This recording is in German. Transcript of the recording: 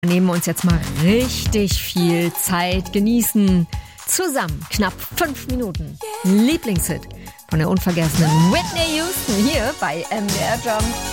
Nehmen uns jetzt mal richtig viel Zeit, genießen zusammen knapp 5 Minuten. Lieblingshit von der unvergessenen Whitney Houston hier bei MDR Jump.